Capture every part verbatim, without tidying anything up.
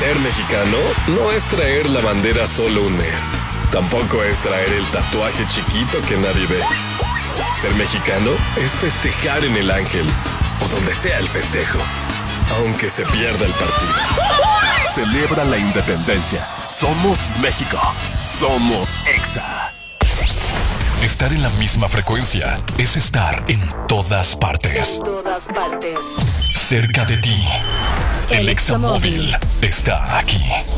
Ser mexicano no es traer la bandera solo un mes. Tampoco es traer el tatuaje chiquito que nadie ve. Ser mexicano es festejar en el Ángel o donde sea el festejo, aunque se pierda el partido. Celebra la independencia. Somos México. Somos Exa. Estar en la misma frecuencia es estar en todas partes. En todas partes. Cerca de ti. El, el Exa Móvil está aquí.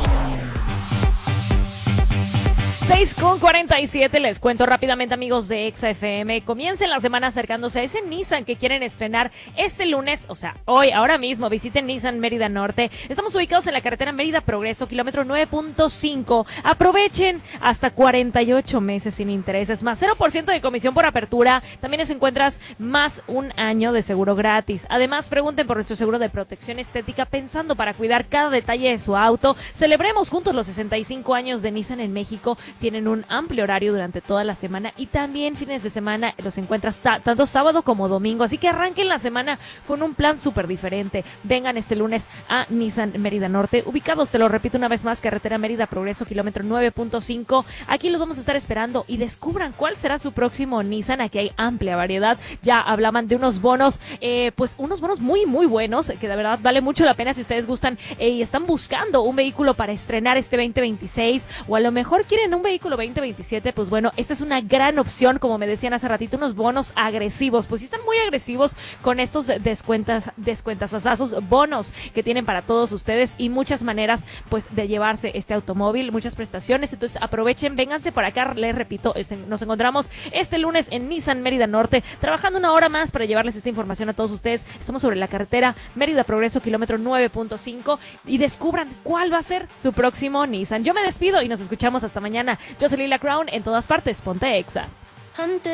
seis con cuarenta y siete, les cuento rápidamente, amigos de Exa F M. Comiencen la semana acercándose a ese Nissan que quieren estrenar este lunes, o sea, hoy, ahora mismo. Visiten Nissan Mérida Norte. Estamos ubicados en la carretera Mérida Progreso, kilómetro nueve punto cinco. Aprovechen hasta cuarenta y ocho meses sin intereses, más cero por ciento de comisión por apertura. También les encuentras más un año de seguro gratis. Además, pregunten por nuestro seguro de protección estética, pensando para cuidar cada detalle de su auto. Celebremos juntos los sesenta y cinco años de Nissan en México. Tienen un amplio horario durante toda la semana y también fines de semana los encuentras tanto sábado como domingo. Así que arranquen la semana con un plan súper diferente. Vengan este lunes a Nissan Mérida Norte, ubicados, te lo repito una vez más, carretera Mérida Progreso, kilómetro nueve punto cinco. Aquí los vamos a estar esperando y descubran cuál será su próximo Nissan. Aquí hay amplia variedad. Ya hablaban de unos bonos, eh, pues unos bonos muy, muy buenos, que de verdad vale mucho la pena si ustedes gustan eh, y están buscando un vehículo para estrenar este veinte veintiséis, o a lo mejor quieren un vehículo veinte veintisiete, pues bueno, esta es una gran opción. Como me decían hace ratito, unos bonos agresivos, pues sí están muy agresivos con estos descuentas, descuentasazos, bonos que tienen para todos ustedes y muchas maneras pues de llevarse este automóvil, muchas prestaciones. Entonces aprovechen, vénganse por acá, les repito, nos encontramos este lunes en Nissan Mérida Norte, trabajando una hora más para llevarles esta información a todos ustedes. Estamos sobre la carretera Mérida Progreso, kilómetro nueve punto cinco, y descubran cuál va a ser su próximo Nissan. Yo me despido y nos escuchamos hasta mañana. Yo soy Lila Crown, en todas partes, ponte Exa.